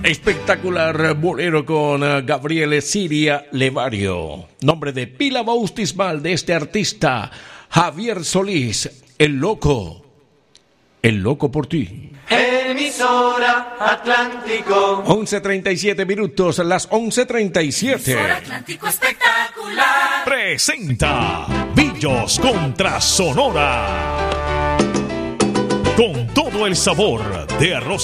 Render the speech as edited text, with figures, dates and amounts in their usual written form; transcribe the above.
Espectacular bolero con Gabriele Siria Levario. Nombre de pila bautismal de este artista, Javier Solís, El Loco. El Loco por ti. Emisora Atlántico. 11:37 minutos, las 11:37. Emisora Atlántico espectacular. Presenta Billos contra Sonora. Con todo el sabor de arroz